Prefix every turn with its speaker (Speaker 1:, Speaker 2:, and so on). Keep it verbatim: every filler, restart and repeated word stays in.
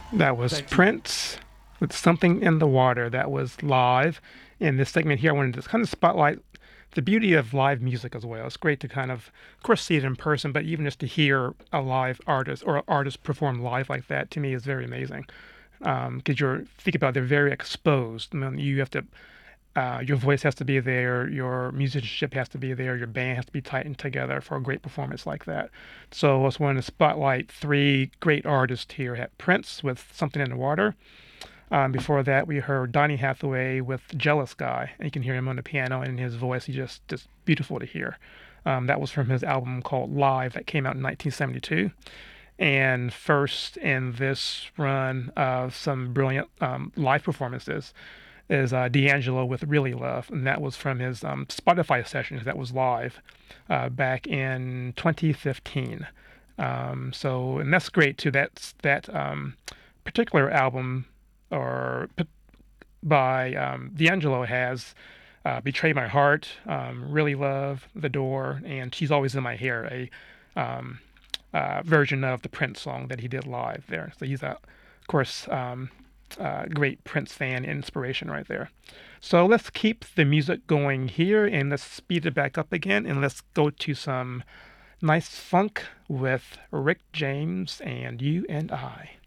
Speaker 1: That was
Speaker 2: Thank you.
Speaker 1: Prince with Something in the Water. That was live. In this segment here, I wanted to kind of spotlight the beauty of live music as well. It's great to kind of, of course, see it in person, but even just to hear a live artist or artist perform live like that to me is very amazing. Because you're think about it, they're very exposed. I mean, you have to uh, your voice has to be there, your musicianship has to be there, your band has to be tightened together for a great performance like that. So I just wanted to spotlight three great artists here. We had Prince with Something in the Water. Um, before that, we heard Donny Hathaway with Jealous Guy. And you can hear him on the piano and his voice. He's just, just beautiful to hear. Um, that was from his album called Live that came out in nineteen seventy-two. And first in this run of some brilliant um, live performances is uh, D'Angelo with Really Love, and that was from his um, Spotify sessions that was live uh, back in twenty fifteen. Um, so, and that's great too. That's that um, particular album or p- by um, D'Angelo has uh, "Betray My Heart," um, "Really Love," "The Door," and "She's Always in My Hair," a um, uh, version of the Prince song that he did live there. So he's a, of course, um, uh, great Prince fan inspiration right there. So let's keep the music going here and let's speed it back up again and let's go to some nice funk with Rick James and You and I.